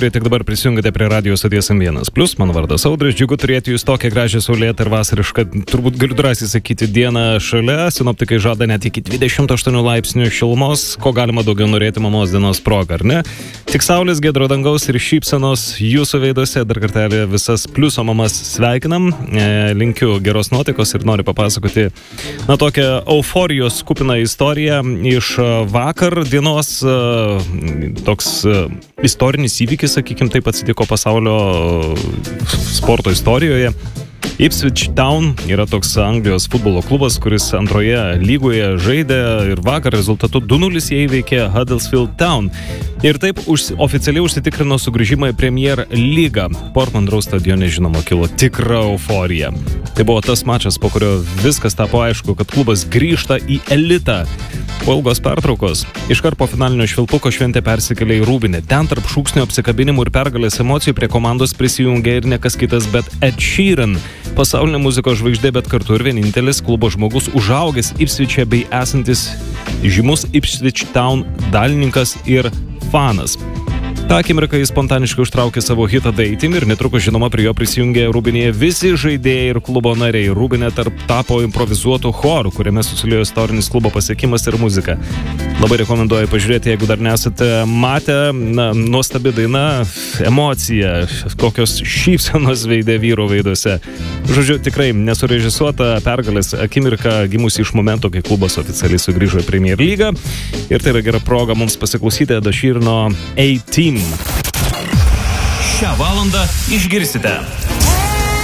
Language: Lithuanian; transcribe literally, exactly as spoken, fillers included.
kurie tik dabar prisijungate prie radijos stoties M vienas plus. Mano vardas Audrius, džiugu turėti jūs tokią gražią saulėtą ir vasarišką, turbūt galiu drąsiai sakyti, dieną šalia. Sinoptikai žada net iki dvidešimt aštuonių laipsnių šilumos, ko galima daugiau norėti mamos dienos proga, ar ne? Tik saulės, giedro dangaus ir šypsenos jūsų veiduose. Dar kartelį visas pliuso mamas sveikinam. E, linkiu geros nuotaikos ir noriu papasakoti na tokią euforijos kupiną istoriją iš vakar dienos. Toks istorinis įvykis, sakykime, taip atsitiko pasaulio sporto istorijoje. Ipswich Town yra toks Anglijos futbolo klubas, kuris antroje lygoje žaidė ir vakar rezultatu du nulis jie įveikė Huddersfield Town. Ir taip užsi, oficialiai užsitikrino sugrįžimą į Premier lygą. Portman Road stadione, žinoma, kilo tikra euforija. Tai buvo tas mačas, po kurio viskas tapo aišku, kad klubas grįžta į elitą. Po ilgos pertraukos iškart po finalinio švilpuko šventė persikėlė į Rūbinę. Ten tarp šūksnių, apsikabinimų ir pergalės emocijų prie komandos prisijungė ir ne kas kitas, bet Ed Sheeran. Pasaulinė muzikos žvaigždė, bet kartu ir vienintelis klubo žmogus užaugęs Ipswiche bei esantis žymus Ipswich Town dalininkas ir fanas. Ta akimirka jis spontaniškai užtraukė savo hitą Deitim ir netrukus, žinoma, prie jo prisijungė Rūbinėje visi žaidėjai ir klubo nariai. Rūbinė tarp tapo improvizuotų chorų, kuriame susiliejo istorinis klubo pasiekimas ir muzika. Labai rekomenduoju pažiūrėti, jeigu dar nesate matę. Na, nuostabi daina, emocija, kokios šypsenos veidė vyro veiduose. Žodžiu, tikrai nesurežisuota pergalės akimirka gimusi iš momento, kai klubas oficialiai sugrįžo į Premier lygą. Ir tai yra gera proga mums pasiklausyti Ed Sheerano A-Team. Šią valandą išgirsite